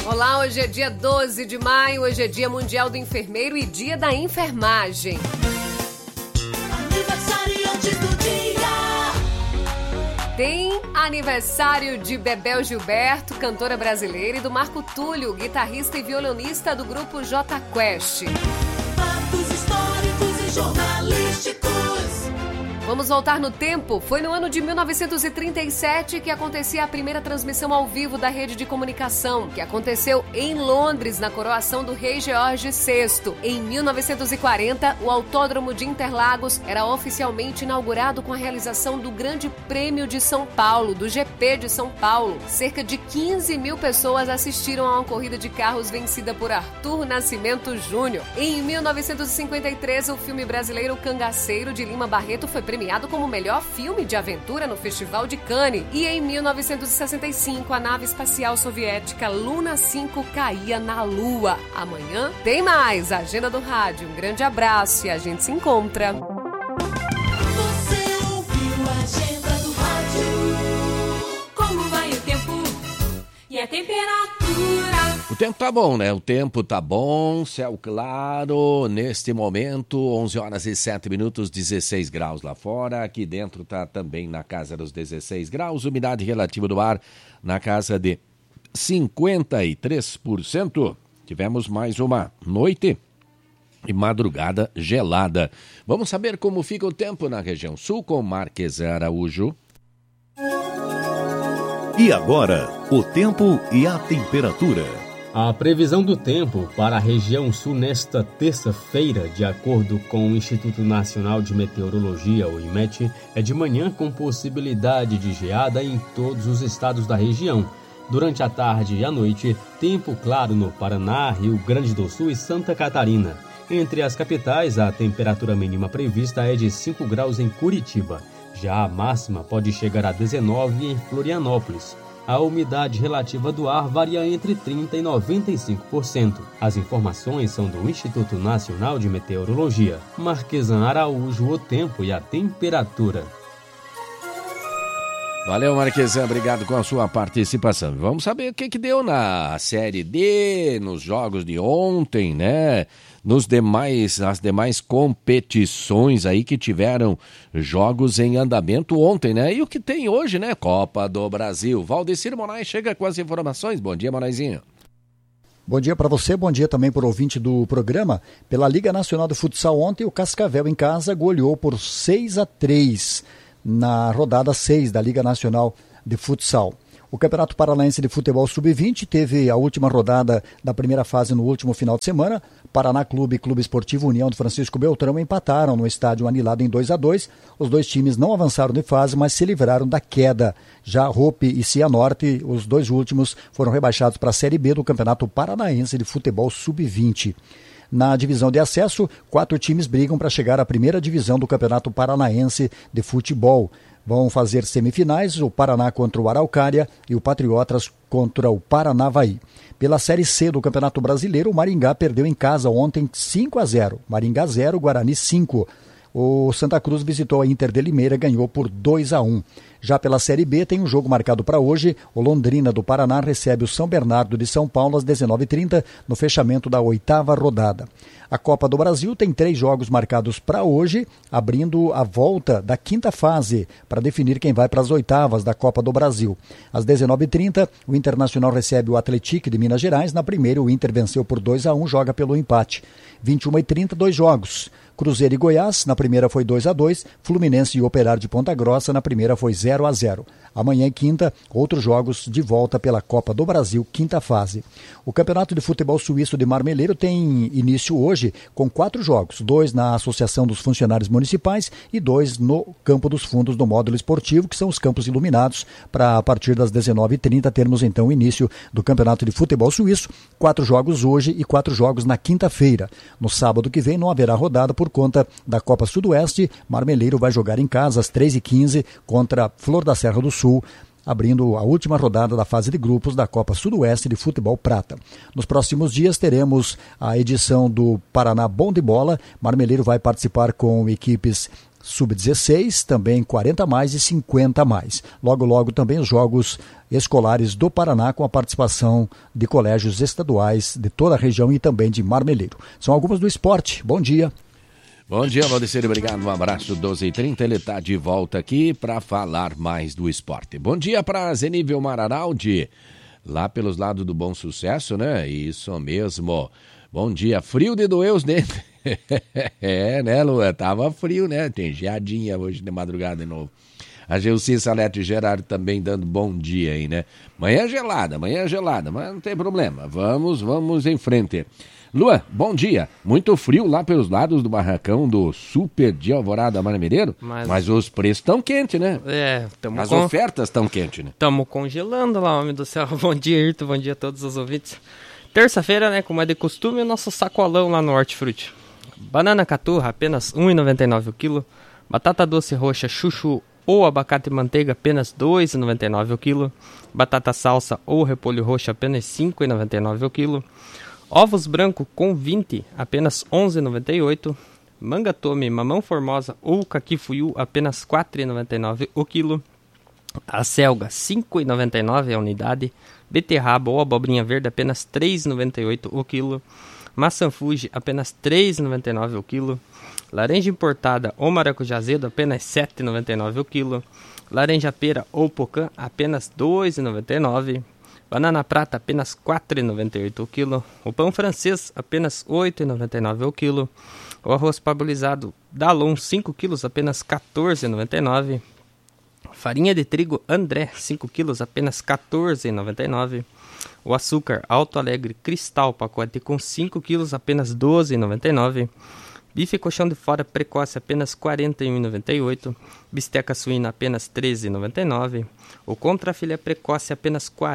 Olá, hoje é dia 12 de maio, hoje é dia mundial do enfermeiro e dia da enfermagem. Aniversariantes do dia. Tem aniversário de Bebel Gilberto, cantora brasileira, e do Marco Túlio, guitarrista e violonista do grupo J Quest. Fatos históricos e jornalísticos. Vamos voltar no tempo. Foi no ano de 1937 que acontecia a primeira transmissão ao vivo da rede de comunicação, que aconteceu em Londres, na coroação do rei George VI. Em 1940, o Autódromo de Interlagos era oficialmente inaugurado com a realização do Grande Prêmio de São Paulo, do GP de São Paulo. Cerca de 15 mil pessoas assistiram a uma corrida de carros vencida por Arthur Nascimento Júnior. Em 1953, o filme brasileiro Cangaceiro, de Lima Barreto, foi premiado como o melhor filme de aventura no Festival de Cannes. E em 1965, a nave espacial soviética Luna 5 caía na Lua. Amanhã tem mais Agenda do Rádio. Um grande abraço e a gente se encontra. Você ouviu a Agenda do Rádio? Como vai o tempo e a temperatura? O tempo tá bom, né? O tempo tá bom, céu claro, neste momento, 11 horas e 7 minutos, 16 graus lá fora. Aqui dentro tá também na casa dos 16 graus, umidade relativa do ar na casa de 53%. Tivemos mais uma noite e madrugada gelada. Vamos saber como fica o tempo na região sul com Marques Araújo. E agora, o tempo e a temperatura. A previsão do tempo para a região sul nesta terça-feira, de acordo com o Instituto Nacional de Meteorologia, o IMET, é de manhã com possibilidade de geada em todos os estados da região. Durante a tarde e a noite, tempo claro no Paraná, Rio Grande do Sul e Santa Catarina. Entre as capitais, a temperatura mínima prevista é de 5 graus em Curitiba. Já a máxima pode chegar a 19 em Florianópolis. A umidade relativa do ar varia entre 30% e 95%. As informações são do Instituto Nacional de Meteorologia. Marquesan Araújo, o tempo e a temperatura. Valeu, Marquesan, obrigado com a sua participação. Vamos saber o que deu na Série D, nos jogos de ontem, né? Nas demais competições aí que tiveram jogos em andamento ontem, né? E o que tem hoje, né? Copa do Brasil. Valdecir Moraes chega com as informações. Bom dia, Moraizinho. Bom dia para você, bom dia também para o ouvinte do programa. Pela Liga Nacional de Futsal ontem, o Cascavel em casa goleou por 6-3 na rodada 6 da Liga Nacional de Futsal. O Campeonato Paranaense de Futebol Sub-20 teve a última rodada da primeira fase no último final de semana. Paraná Clube e Clube Esportivo União de Francisco Beltrão empataram no estádio Anilado em 2-2. Os dois times não avançaram de fase, mas se livraram da queda. Já Hope e Cianorte, os dois últimos, foram rebaixados para a Série B do Campeonato Paranaense de Futebol Sub-20. Na divisão de acesso, 4 times brigam para chegar à primeira divisão do Campeonato Paranaense de Futebol. Vão fazer semifinais o Paraná contra o Araucária e o Patriotas contra o Paranavaí. Pela Série C do Campeonato Brasileiro, o Maringá perdeu em casa ontem 5-0. Maringá 0, Guarani 5. O Santa Cruz visitou a Inter de Limeira e ganhou por 2-1. Já pela Série B tem um jogo marcado para hoje. O Londrina do Paraná recebe o São Bernardo de São Paulo às 19h30 no fechamento da 8ª rodada. A Copa do Brasil tem 3 jogos marcados para hoje, abrindo a volta da 5ª fase para definir quem vai para as 8ª da Copa do Brasil. Às 19h30, o Internacional recebe o Atlético de Minas Gerais. Na primeira, o Inter venceu por 2-1, joga pelo empate. 21h30, 2 jogos. Cruzeiro e Goiás, na primeira foi 2-2, Fluminense e Operário de Ponta Grossa, na primeira foi 0-0. Amanhã, quinta, outros jogos de volta pela Copa do Brasil, 5ª fase. O Campeonato de Futebol Suíço de Marmeleiro tem início hoje com 4 jogos, 2 na Associação dos Funcionários Municipais e 2 no Campo dos Fundos do Módulo Esportivo, que são os campos iluminados, para a partir das 19h30 termos então o início do Campeonato de Futebol Suíço. 4 jogos hoje e 4 jogos na quinta-feira. No sábado que vem não haverá rodada por conta da Copa Sudoeste. Marmeleiro vai jogar em casa às 3h15 contra Flor da Serra do Sul, abrindo a última rodada da fase de grupos da Copa Sudoeste de Futebol Prata. Nos próximos dias teremos a edição do Paraná Bom de Bola. Marmeleiro vai participar com equipes Sub-16, também 40 mais e 50 mais. Logo também os Jogos Escolares do Paraná, com a participação de colégios estaduais de toda a região e também de Marmeleiro. São algumas do esporte. Bom dia. Bom dia, Valdecir, obrigado, um abraço, 12h30, ele está de volta aqui para falar mais do esporte. Bom dia para Zenível Mararaldi, lá pelos lados do Bom Sucesso, né? Isso mesmo. Bom dia, frio de doer os dentes. Né, Lua? Tava frio, né? Tem geadinha hoje de madrugada de novo. A Geuci Salete Gerardo também dando bom dia aí, né? Manhã gelada, mas não tem problema. Vamos em frente. Lua, bom dia. Muito frio lá pelos lados do barracão do Super de Alvorada Marmeleiro, mas os preços estão quentes, né? As ofertas estão quentes, né? Estamos congelando lá, homem do céu. Bom dia, Ayrton, bom dia a todos os ouvintes. Terça-feira, né, como é de costume, o nosso sacolão lá no Hortifruti. Banana caturra, apenas R$ 1,99 o quilo. Batata doce roxa, chuchu ou abacate e manteiga, apenas R$ 2,99 o quilo. Batata salsa ou repolho roxo, apenas R$ 5,99 o quilo. Ovos branco com 20, apenas R$ 11,98. Manga tome, mamão formosa ou caquifuiu, apenas R$ 4,99 o quilo. Acelga, R$ 5,99 a unidade. Beterraba ou abobrinha verde, apenas R$ 3,98 o quilo. Maçã Fuji, apenas R$ 3,99 o quilo. Laranja importada ou maracujá azedo, apenas R$ 7,99 o quilo. Laranja pera ou pocã, apenas R$ 2,99. Banana prata, apenas R$ 4,98 o quilo. O pão francês, apenas R$ 8,99 o quilo. O arroz parbolizado Dalon, 5 quilos, apenas R$ 14,99. Farinha de trigo André, 5 quilos, apenas R$ 14,99. O açúcar Alto Alegre Cristal, pacote com 5 quilos, apenas R$ 12,99. Bife colchão de fora precoce, apenas R$ 41,98. Bisteca suína, apenas R$ 13,99. O contrafilé precoce, apenas R$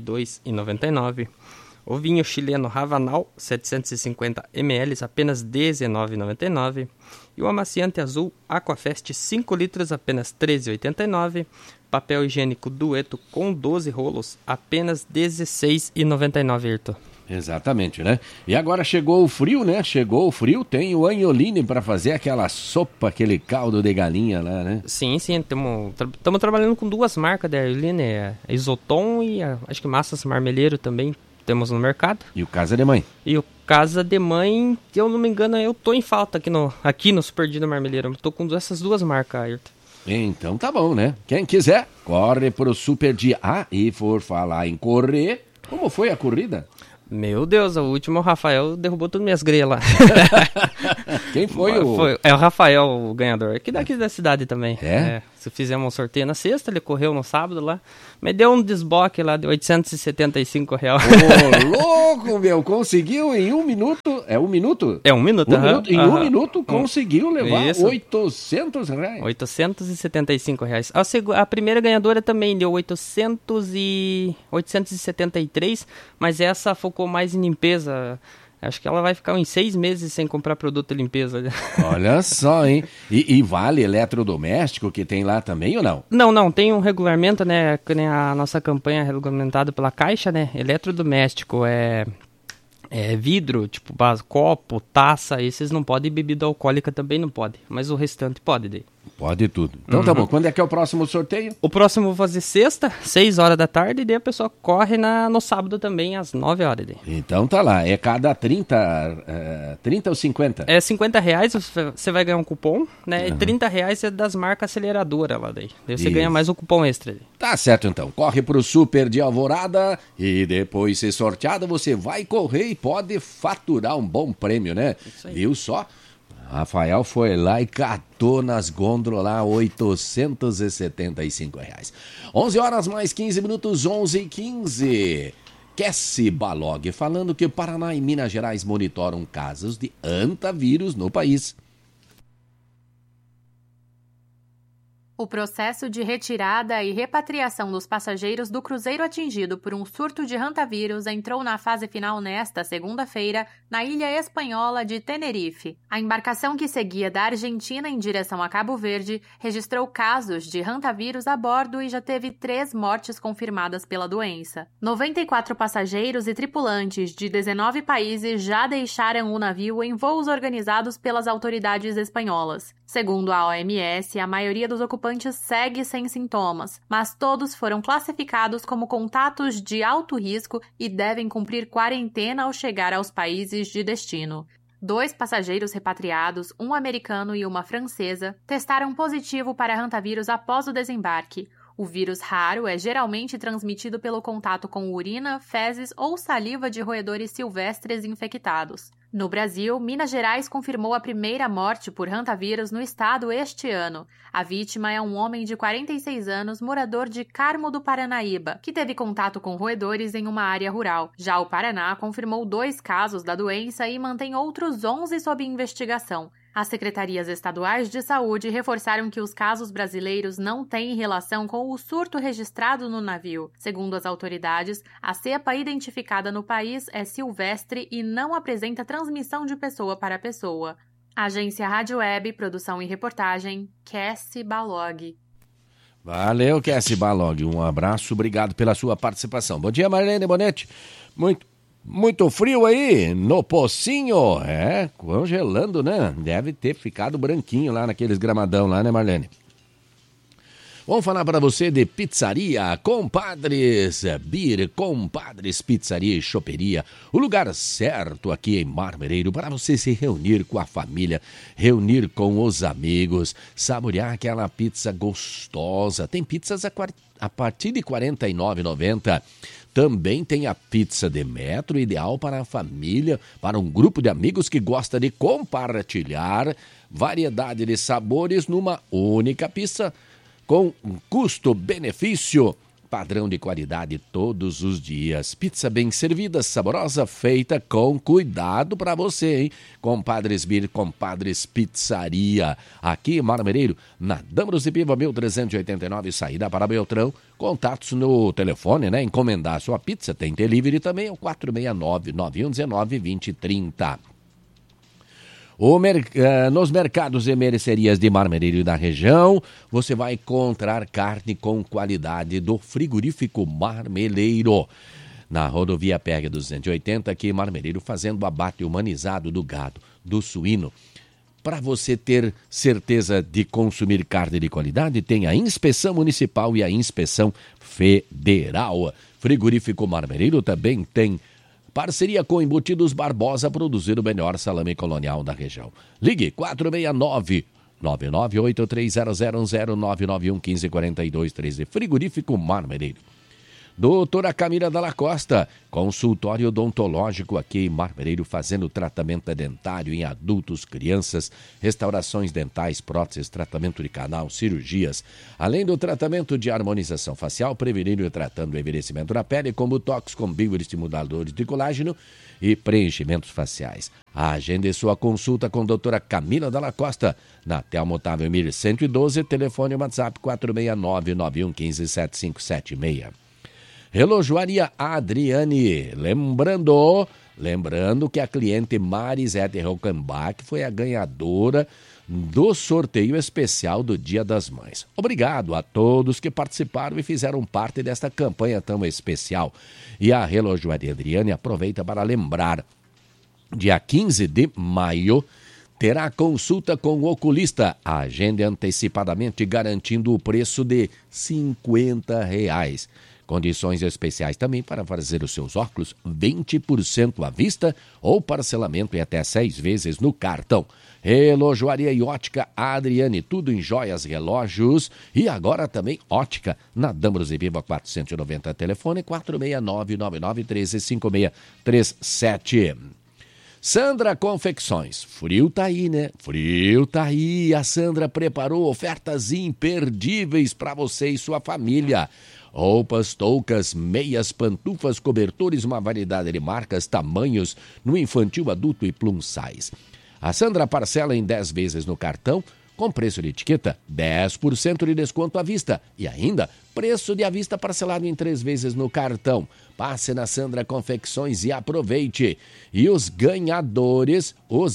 42,99. O vinho chileno Ravanal, 750 ml, apenas R$ 19,99. E o amaciante azul Aquafest, 5 litros, apenas R$ 13,89. Papel higiênico Dueto com 12 rolos, apenas R$ 16,99, Ayrton. Exatamente, né? E agora chegou o frio, né? Tem o Anholine para fazer aquela sopa, aquele caldo de galinha lá, né? Sim, estamos trabalhando com duas marcas da Anholine, a Isoton e acho que Massas Marmeleiro também temos no mercado. E o Casa de Mãe? E o Casa de Mãe, se eu não me engano, eu tô em falta aqui no Super Dia Marmeleiro. Eu tô com essas duas marcas, Ayrton. Então tá bom, né? Quem quiser, corre pro Super Dia. Ah, e por falar em correr, como foi a corrida? Meu Deus, o último, o Rafael derrubou todas as minhas greias lá. Quem foi É o Rafael, o ganhador. Aqui daqui da cidade também. É? Se fizemos um sorteio na sexta, ele correu no sábado lá. Me deu um desboque lá de R$875. Ô, louco, meu! Conseguiu em 1 minuto? É 1 minuto? É 1 minuto, Em 1 minuto conseguiu levar Isso. R$800. R$875. A primeira ganhadora também deu 873, mas essa focou mais em limpeza. Acho que ela vai ficar uns 6 meses sem comprar produto de limpeza. Olha só, hein? E vale eletrodoméstico que tem lá também ou não? Não. Tem um regulamento, né? Que nem a nossa campanha é regulamentada pela Caixa, né? Eletrodoméstico é vidro, tipo copo, taça, esses não podem. Bebida alcoólica também não pode. Mas o restante pode daí. Pode tudo. Então tá bom. Quando é que é o próximo sorteio? O próximo eu vou fazer sexta, 6 horas da tarde, e daí a pessoa corre no sábado também, às 9 horas. Daí. Então tá lá. É cada 30 ou 50? É R$50, você vai ganhar um cupom, né? E R$30 é das marcas aceleradoras lá daí. Daí você ganha mais um cupom extra. Daí. Tá certo então. Corre pro Super de Alvorada e depois ser sorteado, você vai correr e pode faturar um bom prêmio, né? Isso aí. Viu só? Rafael foi lá e catou nas gôndolas lá R$875. 11 horas mais 15 minutos, 11h15. Kessi Balog falando que o Paraná e Minas Gerais monitoram casos de antavírus no país. O processo de retirada e repatriação dos passageiros do cruzeiro atingido por um surto de hantavírus entrou na fase final nesta segunda-feira na ilha espanhola de Tenerife. A embarcação que seguia da Argentina em direção a Cabo Verde registrou casos de hantavírus a bordo e já teve 3 mortes confirmadas pela doença. 94 passageiros e tripulantes de 19 países já deixaram o navio em voos organizados pelas autoridades espanholas. Segundo a OMS, a maioria dos ocupantes segue sem sintomas, mas todos foram classificados como contatos de alto risco e devem cumprir quarentena ao chegar aos países de destino. 2 passageiros repatriados, um americano e uma francesa, testaram positivo para hantavírus após o desembarque. O vírus raro é geralmente transmitido pelo contato com urina, fezes ou saliva de roedores silvestres infectados. No Brasil, Minas Gerais confirmou a primeira morte por hantavírus no estado este ano. A vítima é um homem de 46 anos, morador de Carmo do Paranaíba, que teve contato com roedores em uma área rural. Já o Paraná confirmou 2 casos da doença e mantém outros 11 sob investigação. As secretarias estaduais de saúde reforçaram que os casos brasileiros não têm relação com o surto registrado no navio. Segundo as autoridades, a cepa identificada no país é silvestre e não apresenta transmissão de pessoa para pessoa. Agência Rádio Web, produção e reportagem, Cassie Balog. Valeu, Cassie Balog. Um abraço, obrigado pela sua participação. Bom dia, Marlene Bonetti. Muito frio aí no Pocinho, congelando, né? Deve ter ficado branquinho lá naqueles gramadão lá, né, Marlene? Vamos falar para você de Pizzaria Compadres Beer, Compadres Pizzaria e Choperia, o lugar certo aqui em Marmereiro para você se reunir com a família, reunir com os amigos, saborear aquela pizza gostosa. Tem pizzas a partir de R$ 49,90. Também tem a pizza de metro, ideal para a família, para um grupo de amigos que gosta de compartilhar variedade de sabores numa única pizza com custo-benefício, padrão de qualidade todos os dias. Pizza bem servida, saborosa, feita com cuidado para você, hein? Compadres Beer, Compadres Pizzaria. Aqui em Marmereiro, na Dâmaros de Piva, 1389, saída para Beltrão. Contatos no telefone, né? Encomendar sua pizza, tem delivery também, é o 469-9119-2030. Nos mercados e mercearias de Marmereiro e da região, você vai encontrar carne com qualidade do frigorífico Marmeleiro. Na rodovia PEG 280, aqui em Marmereiro, fazendo o abate humanizado do gado, do suíno. Para você ter certeza de consumir carne de qualidade, tem a inspeção municipal e a inspeção federal. Frigorífico Marmereiro também tem parceria com Embutidos Barbosa, produzir o melhor salame colonial da região. Ligue 469-99830010991154213. Frigorífico Marmereiro. Doutora Camila Dalla Costa, consultório odontológico aqui em Marmereiro, fazendo tratamento dentário em adultos, crianças, restaurações dentais, próteses, tratamento de canal, cirurgias, além do tratamento de harmonização facial, prevenindo e tratando o envelhecimento da pele, com botox, com bioestimuladores de colágeno e preenchimentos faciais. Agende sua consulta com a doutora Camila Dalla Costa, na Telmo Otávio Mir 112, telefone WhatsApp 469-9115-7576. Relojoaria Adriane, lembrando que a cliente Marisete Rockenbach foi a ganhadora do sorteio especial do Dia das Mães. Obrigado a todos que participaram e fizeram parte desta campanha tão especial. E a Relojoaria Adriane aproveita para lembrar, dia 15 de maio, terá consulta com o oculista. Agende antecipadamente, garantindo o preço de R$ 50. Condições especiais também para fazer os seus óculos, 20% à vista ou parcelamento em até 6 vezes no cartão. Relojoaria e ótica Adriane, tudo em joias, relógios e agora também ótica na Dâmaros e Piva 490, telefone 469-9913-5637. Sandra Confecções, frio tá aí, né? Frio tá aí, a Sandra preparou ofertas imperdíveis para você e sua família. Roupas, toucas, meias, pantufas, cobertores, uma variedade de marcas, tamanhos, no infantil, adulto e plum size. A Sandra parcela em 10 vezes no cartão, com preço de etiqueta, 10% de desconto à vista e ainda preço de à vista parcelado em 3 vezes no cartão. Passe na Sandra Confecções e aproveite. E os ganhadores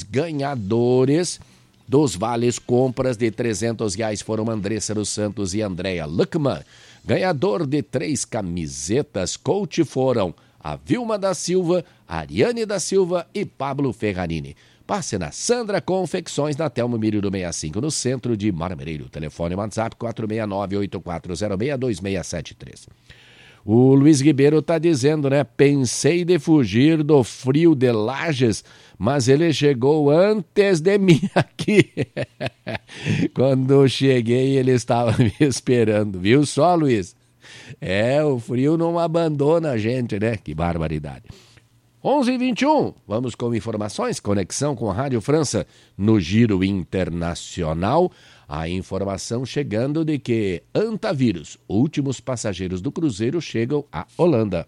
dos vales compras de R$300 foram Andressa dos Santos e Andréa Luckman. Ganhador de 3 camisetas coach foram a Vilma da Silva, Ariane da Silva e Pablo Ferrarini. Passe na Sandra Confecções, na Telmo Mírio do 65, no centro de Marmereiro. Telefone WhatsApp 469-8406-2673. O Luiz Ribeiro está dizendo, né? Pensei de fugir do frio de Lages, mas ele chegou antes de mim aqui. Quando cheguei, ele estava me esperando. Viu só, Luiz? O frio não abandona a gente, né? Que barbaridade. 11h21, vamos com informações, conexão com a Rádio França no Giro Internacional. A informação chegando de que Antavírus, últimos passageiros do cruzeiro, chegam à Holanda.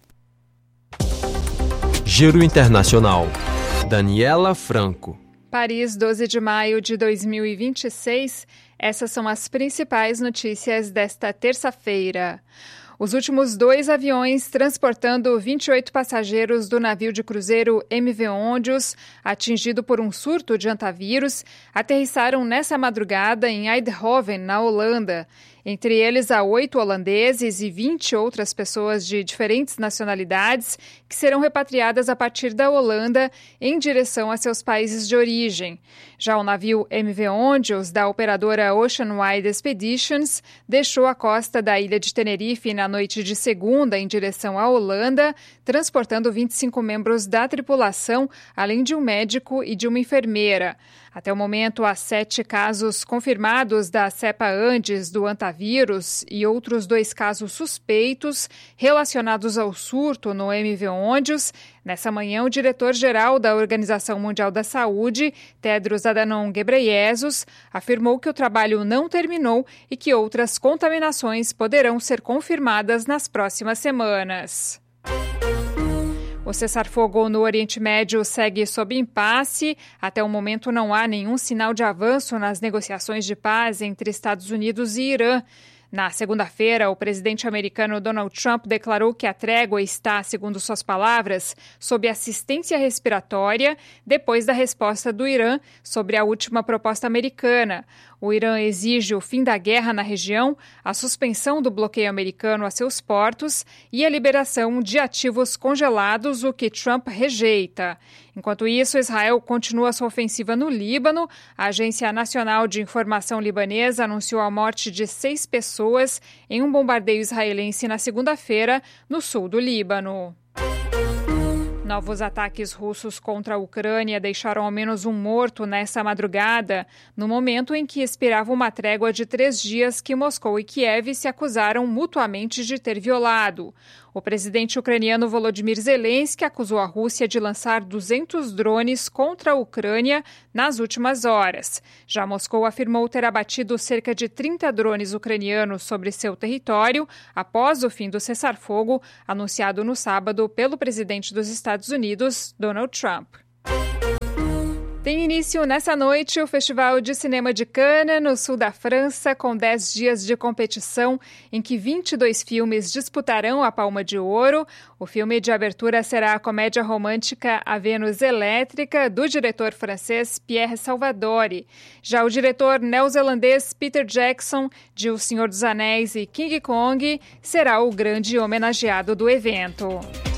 Giro Internacional. Daniela Franco. Paris, 12 de maio de 2026. Essas são as principais notícias desta terça-feira. Os últimos 2 aviões transportando 28 passageiros do navio de cruzeiro MV Ondius, atingido por um surto de antavírus, aterrissaram nessa madrugada em Eindhoven, na Holanda. Entre eles, há 8 holandeses e 20 outras pessoas de diferentes nacionalidades que serão repatriadas a partir da Holanda em direção a seus países de origem. Já o navio MV Ondius, da operadora Oceanwide Expeditions, deixou a costa da ilha de Tenerife na noite de segunda em direção à Holanda, transportando 25 membros da tripulação, além de um médico e de uma enfermeira. Até o momento, há 7 casos confirmados da cepa Andes do antavírus e outros 2 casos suspeitos relacionados ao surto no MV Ondius. Nessa manhã, o diretor-geral da Organização Mundial da Saúde, Tedros Adhanom Ghebreyesus, afirmou que o trabalho não terminou e que outras contaminações poderão ser confirmadas nas próximas semanas. O cessar-fogo no Oriente Médio segue sob impasse. Até o momento não há nenhum sinal de avanço nas negociações de paz entre Estados Unidos e Irã. Na segunda-feira, o presidente americano Donald Trump declarou que a trégua está, segundo suas palavras, sob assistência respiratória, depois da resposta do Irã sobre a última proposta americana. O Irã exige o fim da guerra na região, a suspensão do bloqueio americano a seus portos e a liberação de ativos congelados, o que Trump rejeita. Enquanto isso, Israel continua sua ofensiva no Líbano. A Agência Nacional de Informação Libanesa anunciou a morte de 6 pessoas em um bombardeio israelense na segunda-feira, no sul do Líbano. Novos ataques russos contra a Ucrânia deixaram ao menos um morto nessa madrugada, no momento em que esperava uma trégua de 3 dias que Moscou e Kiev se acusaram mutuamente de ter violado. O presidente ucraniano Volodymyr Zelensky acusou a Rússia de lançar 200 drones contra a Ucrânia nas últimas horas. Já Moscou afirmou ter abatido cerca de 30 drones ucranianos sobre seu território após o fim do cessar-fogo anunciado no sábado pelo presidente dos Estados Unidos, Donald Trump. Tem início nessa noite o Festival de Cinema de Cannes, no sul da França, com 10 dias de competição, em que 22 filmes disputarão a Palma de Ouro. O filme de abertura será a comédia romântica A Vênus Elétrica, do diretor francês Pierre Salvadori. Já o diretor neozelandês Peter Jackson, de O Senhor dos Anéis e King Kong, será o grande homenageado do evento.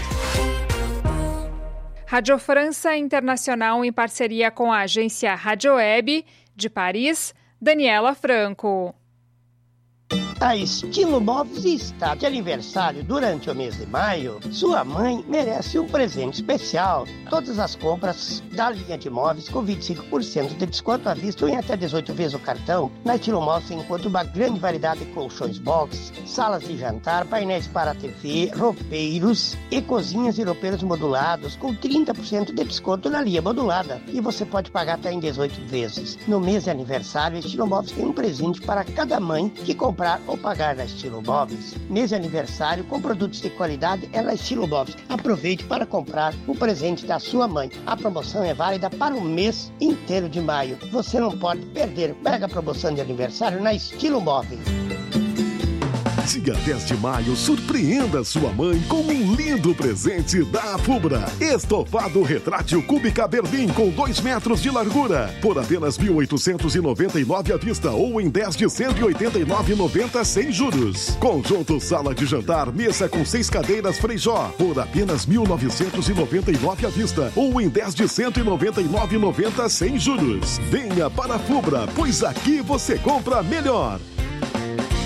Rádio França Internacional, em parceria com a agência Rádio Web, de Paris, Daniela Franco. A Estilo Móveis está de aniversário durante o mês de maio. Sua mãe merece um presente especial. Todas as compras da linha de móveis com 25% de desconto à vista ou em até 18 vezes o cartão. Na Estilo Móveis você encontra uma grande variedade de colchões box, salas de jantar, painéis para TV, roupeiros e cozinhas e roupeiros modulados com 30% de desconto na linha modulada. E você pode pagar até em 18 vezes. No mês de aniversário, a Estilo Móveis tem um presente para cada mãe que comprar ou pagar na Estilo Móveis. Mês de aniversário com produtos de qualidade é na Estilo Móveis. Aproveite para comprar o presente da sua mãe. A promoção é válida para o mês inteiro de maio. Você não pode perder. Mega promoção de aniversário na Estilo Móveis. Dia 10 de maio, surpreenda sua mãe com um lindo presente da Fubra. Estofado retrátil Cúbica Berlim com 2 metros de largura. Por apenas R$ 1.899 à vista ou em 10 de R$ 189,90 sem juros. Conjunto sala de jantar, mesa com 6 cadeiras Frejó. Por apenas R$ 1.999 à vista ou em 10 de R$ 199,90 sem juros. Venha para a Fubra, pois aqui você compra melhor.